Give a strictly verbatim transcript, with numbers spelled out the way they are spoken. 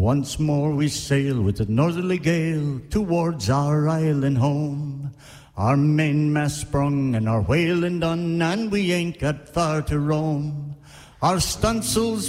Once more we sail with the northerly gale towards our island home. Our mainmast sprung and our whaling done, and we ain't got far to roam. Our stunsails